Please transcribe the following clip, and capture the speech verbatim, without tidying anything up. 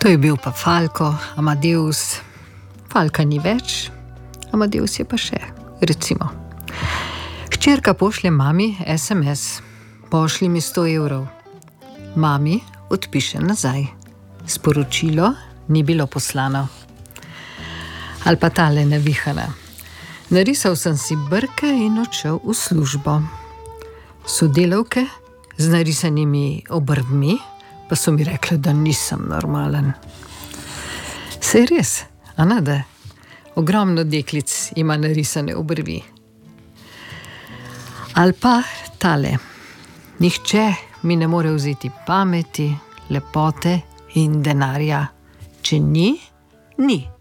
To je bil pa Falko, Amadeus. Falka ni več, Amadeus je pa še, recimo. Hčerka pošlje mami es em es. Pošli mi sto evrov. Mami odpiše nazaj. Sporočilo ni bilo poslano. Ali pa tale navihana. Narisal sem si brke in odšel v službo. Sodelavke z narisanimi obrvmi pa so mi rekli, da nisem normalen. Saj res, a ne da? Ogromno deklic ima narisane obrvi. Ali pa tale. Nihče mi ne more vzeti pameti, lepote in denarja. Če ni, ni.